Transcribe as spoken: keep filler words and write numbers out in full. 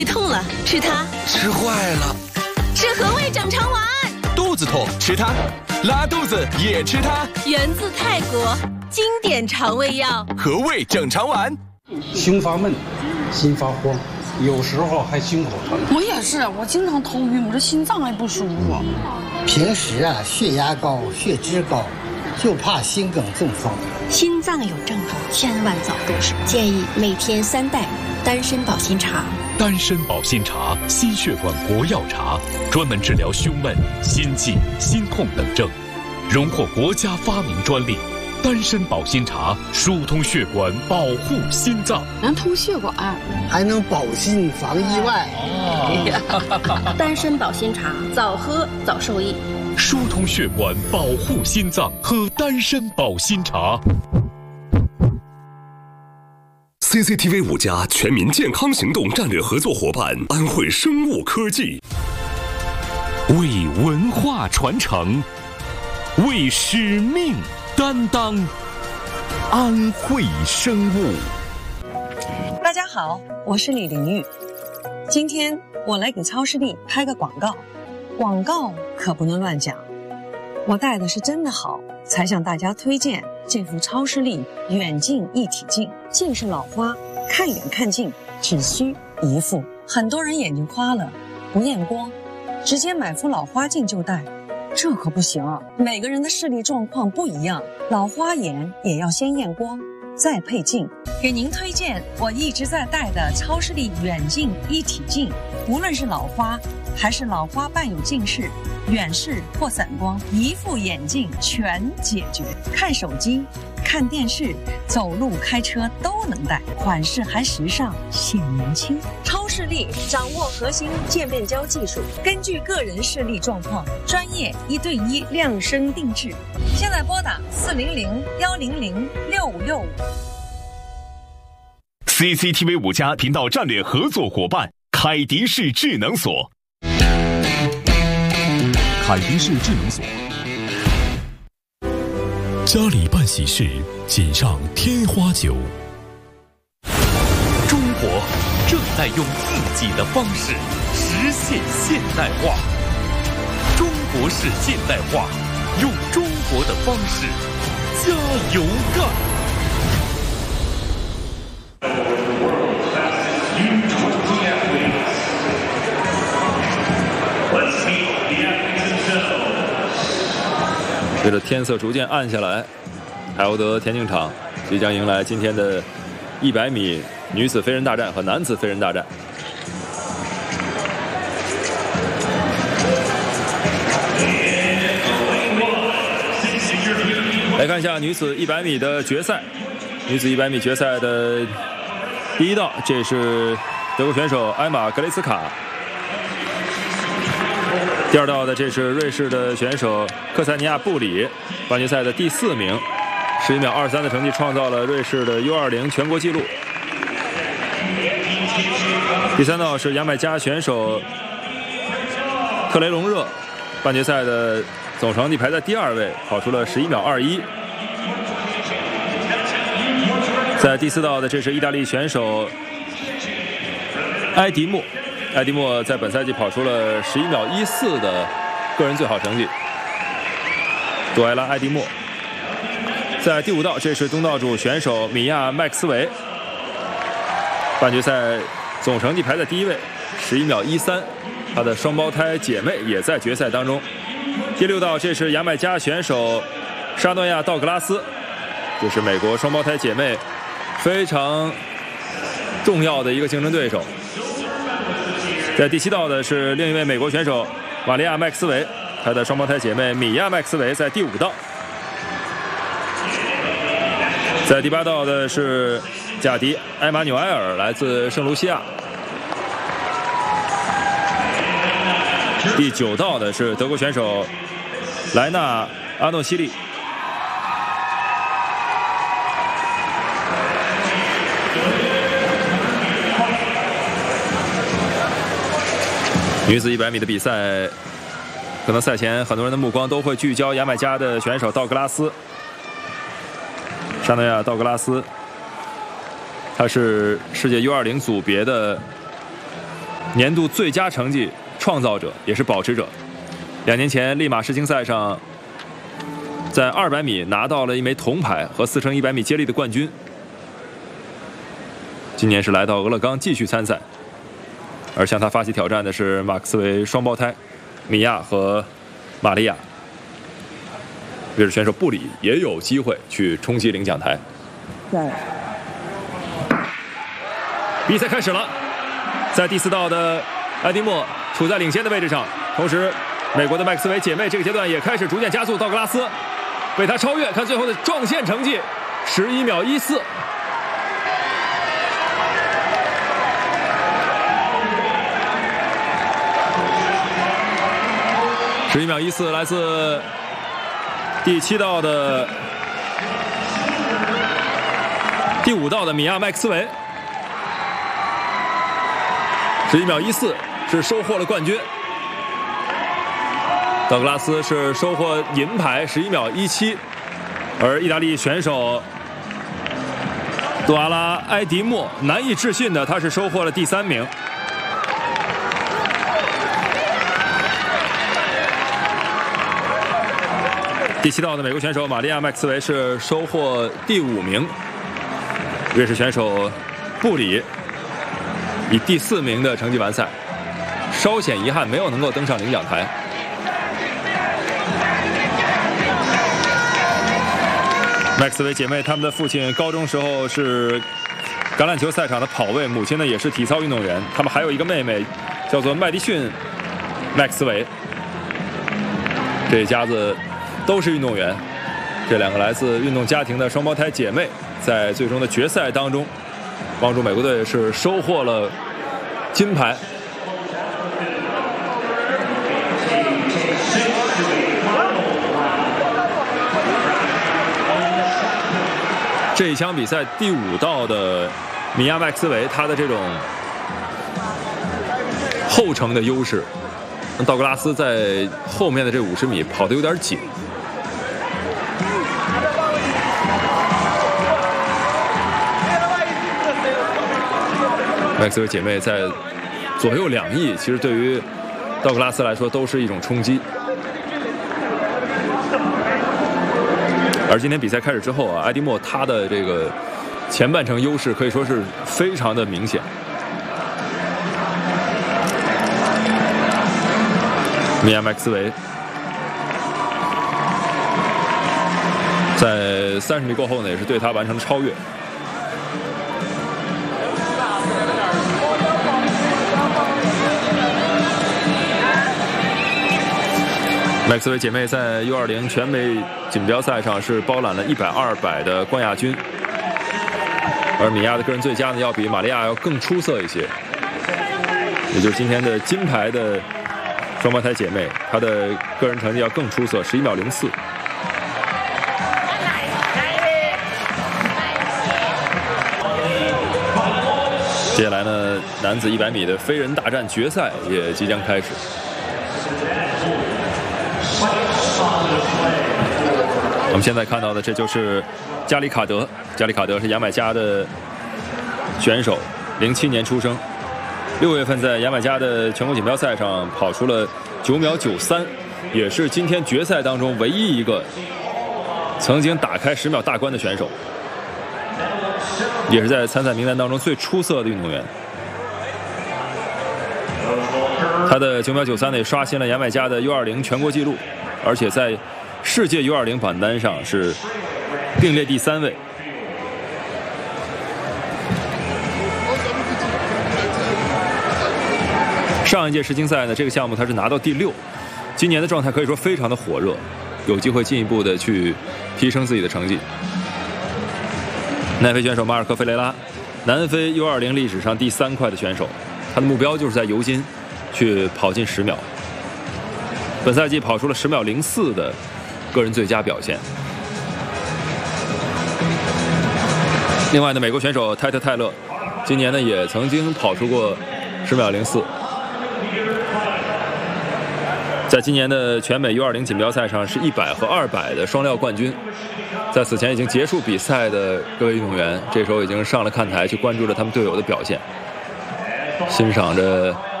痛了，吃它； 吃坏了， 吃和胃整肠丸； 肚子痛，吃它；拉肚子也吃它。 源自泰国，经典肠胃药和胃整肠丸。 胸发闷，心发慌，有时候还心口疼。 我也是，我经常头晕，我这心脏还不舒服。 平时啊，血压高，血脂高，就怕心梗中风。 心脏有症状，千万早入手。建议每天三袋丹参保心茶。 丹参保心茶，心血管国药茶，专门治疗胸闷、心悸、心痛等症，荣获国家发明专利。丹参保心茶疏通血管，保护心脏， 能通血管， 还能保心防意外。 哦、丹参保心茶，早喝早受益。 疏通血管，保护心脏，喝丹参保心茶。 C C T V 五加全民健康行动战略合作伙伴安徽生物科技， 为文化传承，为使命担当，安徽生物。 大家好，我是李玲玉，今天我来给超视力拍个广告，广告可不能乱讲，我戴的是真的好，才向大家推荐这副超视力远近一体镜。近视老花，看远看近只需一副。很多人眼睛花了不验光，直接买副老花镜就戴，这可不行，每个人的视力状况不一样，老花眼也要先验光再配镜。给您推荐我一直在戴的超视力远近一体镜，无论是老花还是老花伴有近视、远视或散光，一副眼镜全解决。看手机、看电视、走路、开车都能戴，款式还时尚，显年轻。超视力掌握核心渐变焦技术，根据个人视力状况，专业一对一量身定制。现在拨打四零零幺零零六五六五。 C C T V 五加频道战略合作伙伴凯迪士智能锁。凯迪士智能锁，家里办喜事请上天花九。中国正在用自己的方式实现现代化，中国式现代化，用中国的方式加油干。 随着天色逐渐暗下来，海鸥德田径场即将迎来今天的一百米女子飞人大战和男子飞人大战。来看一下女子一百米的决赛，女子一百米决赛的第一道，这是德国选手艾玛格雷斯卡。第二道的这是瑞士的选手克塞尼亚布里，半决赛的第四名，十一秒二三的成绩创造了瑞士的 U 二零 全国纪录。第三道是牙买加选手特雷隆热，半决赛的总成绩排在第二位，跑出了十一秒二一。在第四道的这是意大利选手埃迪莫。埃迪莫在本赛季跑出了十一秒一四的个人最好成绩。杜埃拉·埃迪莫。在第五道，这是东道主选手米亚·麦克斯韦，半决赛总成绩排在第一位，十一秒一三。他的双胞胎姐妹也在决赛当中。第六道，这是牙买加选手沙诺亚·道格拉斯，这是美国双胞胎姐妹非常重要的一个竞争对手。在第七道的是另一位美国选手玛利亚·麦克斯韦，她的双胞胎姐妹米亚·麦克斯韦在第五道。在第八道的是贾迪·埃马纽埃尔，来自圣卢西亚。第九道的是德国选手莱纳·阿诺西利。女子一百米的比赛，可能赛前很多人的目光都会聚焦牙买加的选手道格拉斯，沙诺亚·道格拉斯，他是世界 U 二零 组别的年度最佳成绩创造者，也是保持者。两年前利马世青赛上，在二百米拿到了一枚铜牌和四乘一百米接力的冠军。今年是来到俄勒冈继续参赛，而向他发起挑战的是马克斯韦双胞胎米娅和玛利亚。瑞士选手布里也有机会去冲击领奖台。 对。 比赛开始了，在第四道的埃迪莫处在领先的位置上，同时美国的麦克斯韦姐妹这个阶段也开始逐渐加速，道格拉斯被他超越，看最后的撞线成绩，十一秒一四。十一秒一四来自第七道的第五道的米娅麦克斯韦，十一秒一四是收获了冠军。道格拉斯是收获银牌，十一秒一七，而意大利选手杜阿拉埃迪莫难以置信的，他是收获了第三名。第七道的美国选手玛利亚麦克斯韦是收获第五名，瑞士选手布里以第四名的成绩完赛，稍显遗憾没有能够登上领奖台。麦克斯韦姐妹她们的父亲高中时候是橄榄球赛场的跑卫，母亲呢也是体操运动员，他们还有一个妹妹叫做麦迪逊麦克斯韦，这一家子都是运动员。这两个来自运动家庭的双胞胎姐妹，在最终的决赛当中，帮助美国队是收获了金牌。这一场比赛第五道的米娅麦克斯韦，她的这种后程的优势，道格拉斯在后面的这五十米跑得有点紧。麦克斯韦姐妹在左右两翼，其实对于道格拉斯来说都是一种冲击。而今天比赛开始之后啊，埃迪莫他的这个前半程优势可以说是非常的明显。米娅麦克斯韦在三十米过后呢，也是对他完成了超越。麦克斯韦姐妹在 U 二零 全美锦标赛上是包揽了一百、二百的冠亚军，而米娅的个人最佳呢要比玛利亚要更出色一些，也就是今天的金牌的双胞胎姐妹，她的个人成绩要更出色，十一秒零四。接下来呢，男子一百米的飞人大战决赛也即将开始。我们现在看到的这就是加里卡德，加里卡德是牙买加的选手，零七年出生，六月份在牙买加的全国锦标赛上跑出了九秒九三，也是今天决赛当中唯一一个曾经打开十秒大关的选手，也是在参赛名单当中最出色的运动员。他的九秒九三呢也刷新了牙买加的 U 二零 全国纪录，而且在世界 U 二零 榜单上是并列第三位。上一届世青赛呢，这个项目他是拿到第六，今年的状态可以说非常的火热，有机会进一步的去提升自己的成绩。南非选手马尔科·费雷拉，南非 U 二零 历史上第三快的选手，他的目标就是在尤金去跑进十秒。本赛季跑出了十秒零四的个人最佳表现。另外呢，美国选手泰特·泰勒，今年呢也曾经跑出过十秒零四。在今年的全美 U 二零 锦标赛上是一百和二百的双料冠军。在此前已经结束比赛的各位运动员，这时候已经上了看台去关注着他们队友的表现，欣赏着